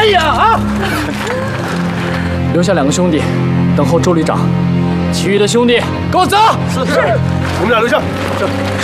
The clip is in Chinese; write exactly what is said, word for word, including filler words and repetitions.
意啊啊！留下两个兄弟，等候周旅长。其余的兄弟，跟我走。 是是，我们俩留下。是。